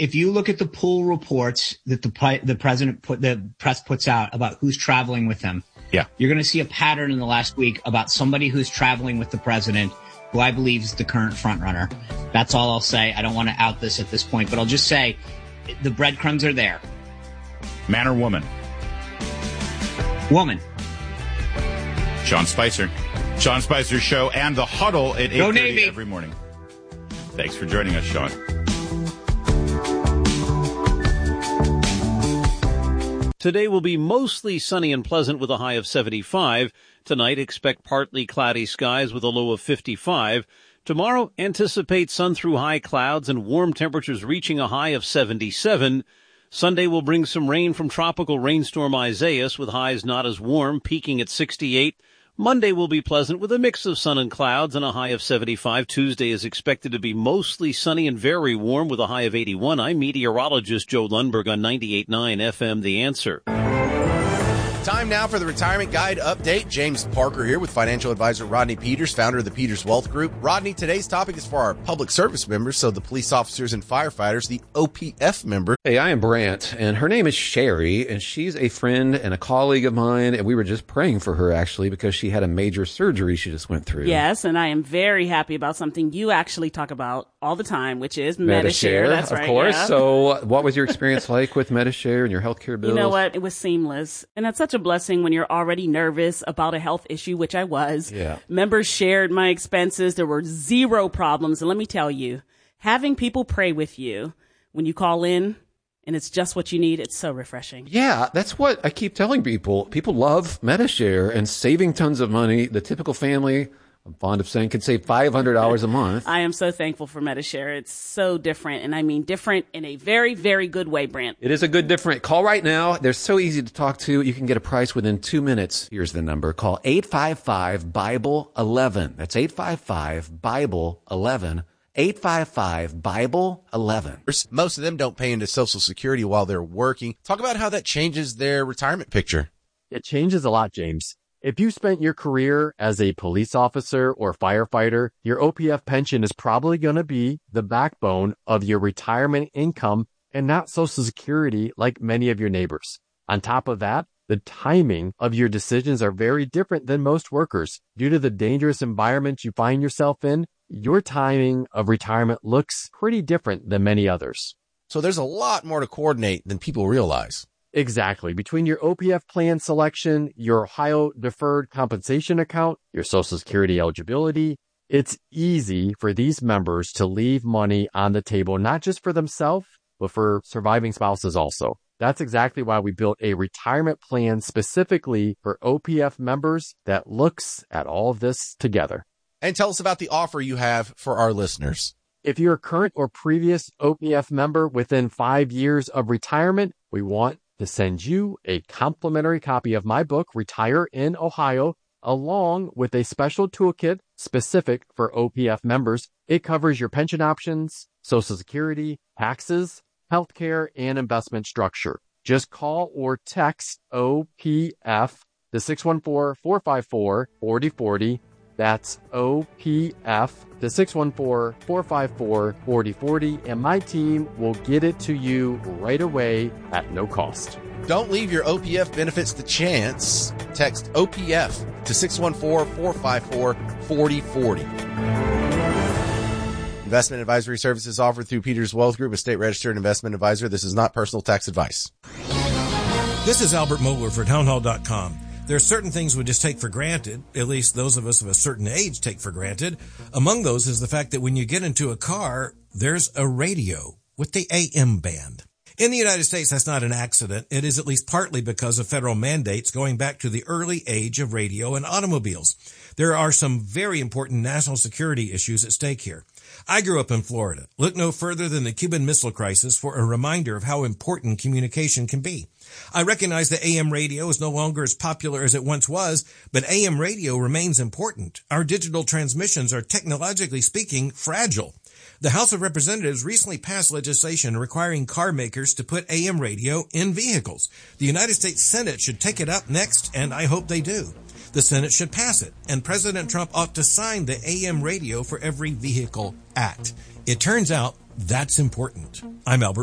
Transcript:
if you look at the pool reports that the press puts out about who's traveling with him, you're going to see a pattern in the last week about somebody who's traveling with the president, who I believe is the current frontrunner. That's all I'll say. I don't want to out this at this point, but I'll just say the breadcrumbs are there. Man or woman? Woman. Sean Spicer. Sean Spicer's show and The Huddle at 8:30 every morning. Thanks for joining us, Sean. Today will be mostly sunny and pleasant with a high of 75. Tonight, expect partly cloudy skies with a low of 55. Tomorrow, anticipate sun through high clouds and warm temperatures reaching a high of 77. Sunday will bring some rain from tropical rainstorm Isaias with highs not as warm, peaking at 68. Monday will be pleasant with a mix of sun and clouds and a high of 75. Tuesday is expected to be mostly sunny and very warm with a high of 81. I'm meteorologist Joe Lundberg on 98.9 FM, The Answer. Time now for the Retirement Guide update. James Parker here with financial advisor Rodney Peters, founder of the Peters Wealth Group. Rodney, today's topic is for our public service members, so the police officers and firefighters, the OPF member. Hey, I am Brant, and her name is Sherry, and she's a friend and a colleague of mine, and we were just praying for her, actually, because she had a major surgery she just went through. Yes, and I am very happy about something you actually talk about all the time, which is Medi-Share. That's right, of course. Yeah. So what was your experience like with Medi-Share and your healthcare bills? You know what? It was seamless, and that's such a blessing when you're already nervous about a health issue, which I was. Yeah. Members shared my expenses. There were zero problems. And let me tell you, having people pray with you when you call in and it's just what you need, it's so refreshing. Yeah, that's what I keep telling people. People love Medi-Share and saving tons of money. The typical family, I'm fond of saying, can save $500 a month. I am so thankful for Medi-Share. It's so different, and I mean different in a very, very good way, Brant. It is a good different. Call right now. They're so easy to talk to. You can get a price within 2 minutes. Here's the number. Call 855-BIBLE-11. That's 855-BIBLE-11. 855-BIBLE-11. Most of them don't pay into Social Security while they're working. Talk about how that changes their retirement picture. It changes a lot, James. If you spent your career as a police officer or firefighter, your OPF pension is probably going to be the backbone of your retirement income and not Social Security like many of your neighbors. On top of that, the timing of your decisions are very different than most workers. Due to the dangerous environment you find yourself in, your timing of retirement looks pretty different than many others. So there's a lot more to coordinate than people realize. Exactly. Between your OPF plan selection, your Ohio Deferred Compensation Account, your Social Security eligibility, it's easy for these members to leave money on the table, not just for themselves, but for surviving spouses also. That's exactly why we built a retirement plan specifically for OPF members that looks at all of this together. And tell us about the offer you have for our listeners. If you're a current or previous OPF member within 5 years of retirement, we want to send you a complimentary copy of my book, Retire in Ohio, along with a special toolkit specific for OPF members. It covers your pension options, Social Security, taxes, healthcare, and investment structure. Just call or text OPF to 614-454-4040. That's OPF to 614-454-4040, and my team will get it to you right away at no cost. Don't leave your OPF benefits to chance. Text OPF to 614-454-4040. Investment advisory services offered through Peters Wealth Group, a state-registered investment advisor. This is not personal tax advice. This is Albert Mohler for townhall.com. There are certain things we just take for granted, at least those of us of a certain age take for granted. Among those is the fact that when you get into a car, there's a radio with the AM band. In the United States, that's not an accident. It is at least partly because of federal mandates going back to the early age of radio and automobiles. There are some very important national security issues at stake here. I grew up in Florida. Look no further than the Cuban Missile Crisis for a reminder of how important communication can be. I recognize that AM radio is no longer as popular as it once was, but AM radio remains important. Our digital transmissions are technologically speaking fragile. The House of Representatives recently passed legislation requiring car makers to put AM radio in vehicles. The United States Senate should take it up next, and I hope they do. The Senate should pass it, and President Trump ought to sign the AM Radio for Every Vehicle Act. It turns out that's important. I'm Albert